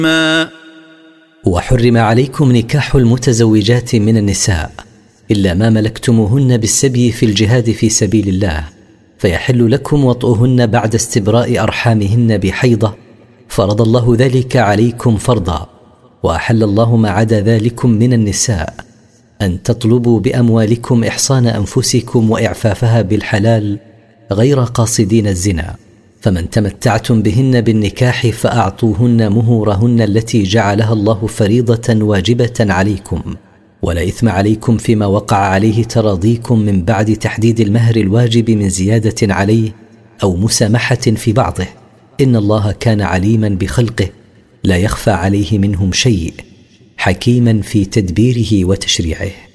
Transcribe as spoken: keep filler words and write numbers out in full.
وحرم عليكم نكاح المتزوجات من النساء إلا ما ملكتموهن بالسبي في الجهاد في سبيل الله، فيحل لكم وطئهن بعد استبراء أرحامهن بحيضة، فرض الله ذلك عليكم فرضا. وأحل الله ما عدا ذلكم من النساء، أن تطلبوا بأموالكم إحصان أنفسكم وإعفافها بالحلال غير قاصدين الزنا، فمن تمتعتم بهن بالنكاح فأعطوهن مهورهن التي جعلها الله فريضة واجبة عليكم، ولا إثم عليكم فيما وقع عليه تراضيكم من بعد تحديد المهر الواجب من زيادة عليه أو مسامحة في بعضه، إن الله كان عليما بخلقه لا يخفى عليه منهم شيء، حكيما في تدبيره وتشريعه.